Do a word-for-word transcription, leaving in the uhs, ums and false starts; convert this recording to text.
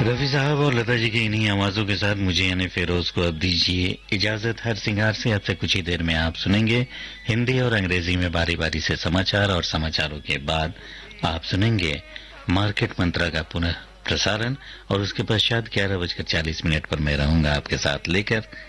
रफी साहब और लता जी की इन्हीं आवाजों के साथ मुझे यानी फिरोज को अब दीजिए इजाजत। हर सिंगार से अब से कुछ ही देर में आप सुनेंगे हिंदी और अंग्रेजी में बारी बारी से समाचार, और समाचारों के बाद आप सुनेंगे मार्केट मंत्रा का पुनः प्रसारण, और उसके पश्चात ग्यारह बजकर चालीस मिनट पर मैं रहूंगा आपके साथ लेकर